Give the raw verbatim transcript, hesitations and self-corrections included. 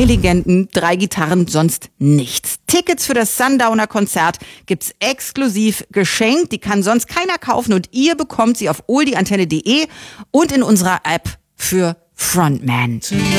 Drei Legenden, drei Gitarren, sonst nichts. Tickets für das Sundowner-Konzert gibt's exklusiv geschenkt. Die kann sonst keiner kaufen und ihr bekommt sie auf oldieantenne punkt de und in unserer App für Frontman.